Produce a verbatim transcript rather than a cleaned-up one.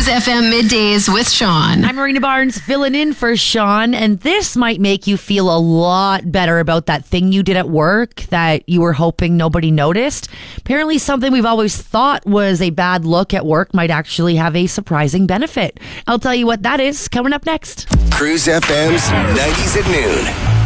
F M Middays with Sean. I'm Marina Barnes, filling in for Sean, and this might make you feel a lot better about that thing you did at work that you were hoping nobody noticed. Apparently, something we've always thought was a bad look at work might actually have a surprising benefit. I'll tell you what that is coming up next. Cruise F M's nineties at noon.